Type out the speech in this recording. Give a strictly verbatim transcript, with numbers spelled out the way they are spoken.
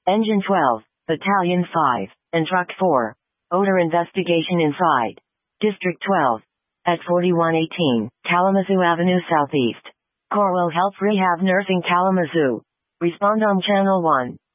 Engine twelve, Battalion five, and Truck four. Odor investigation inside. District twelve. At forty-one eighteen, Kalamazoo Avenue Southeast. Corwell Health Rehab Nursing Kalamazoo. Respond on Channel one.